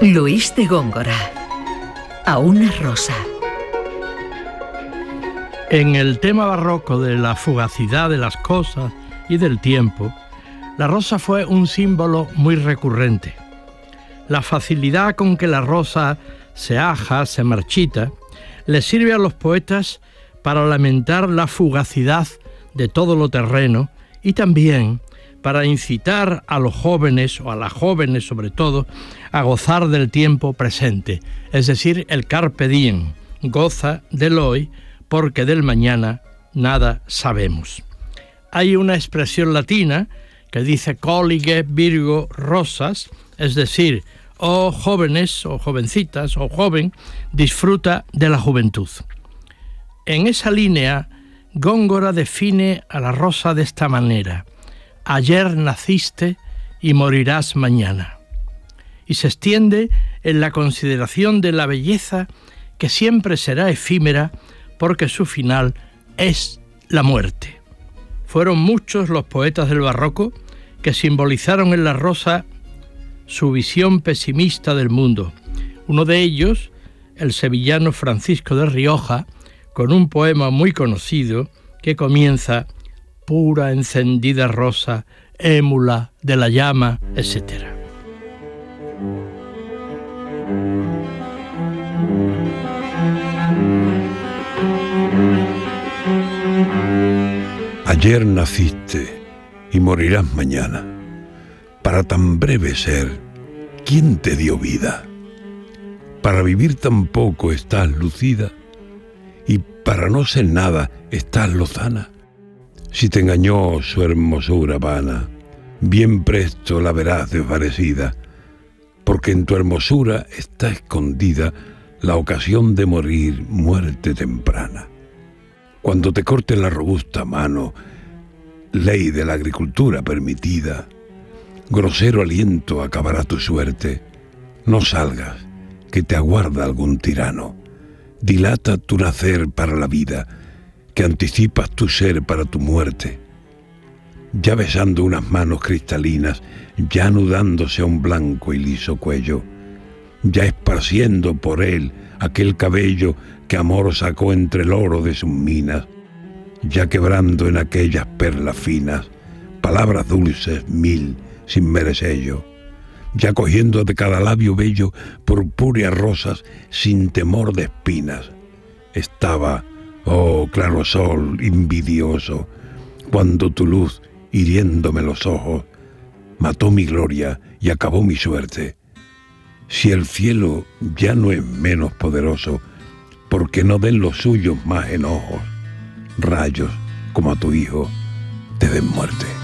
Luis de Góngora. A una rosa. En el tema barroco de la fugacidad de las cosas y del tiempo, la rosa fue un símbolo muy recurrente. La facilidad con que la rosa se aja, se marchita, le sirve a los poetas para lamentar la fugacidad de todo lo terreno y también para incitar a los jóvenes, o a las jóvenes sobre todo, a gozar del tiempo presente, es decir, el carpe diem, goza del hoy, porque del mañana nada sabemos. Hay una expresión latina que dice collige virgo rosas, es decir, oh jóvenes, o jovencitas, o joven, disfruta de la juventud. En esa línea, Góngora define a la rosa de esta manera: ayer naciste y morirás mañana. Y se extiende en la consideración de la belleza que siempre será efímera porque su final es la muerte. Fueron muchos los poetas del barroco que simbolizaron en la rosa su visión pesimista del mundo. Uno de ellos, el sevillano Francisco de Rioja, con un poema muy conocido que comienza: pura encendida rosa, émula de la llama, etc. Ayer naciste y morirás mañana. Para tan breve ser, ¿quién te dio vida? Para vivir tan poco estás lucida, y para no ser nada estás lozana. Si te engañó su hermosura vana, bien presto la verás desvanecida, porque en tu hermosura está escondida la ocasión de morir muerte temprana. Cuando te corte la robusta mano, ley de la agricultura permitida, grosero aliento acabará tu suerte. No salgas, que te aguarda algún tirano. Dilata tu nacer para la vida, que anticipas tu ser para tu muerte. Ya besando unas manos cristalinas, ya anudándose a un blanco y liso cuello, ya esparciendo por él aquel cabello que amor sacó entre el oro de sus minas, ya quebrando en aquellas perlas finas palabras dulces mil sin merecello, ya cogiendo de cada labio bello purpúreas rosas sin temor de espinas. Estaba, oh claro sol invidioso, cuando tu luz, hiriéndome los ojos, mató mi gloria y acabó mi suerte. Si el cielo ya no es menos poderoso, porque no den los suyos más enojos, rayos como a tu hijo te den muerte.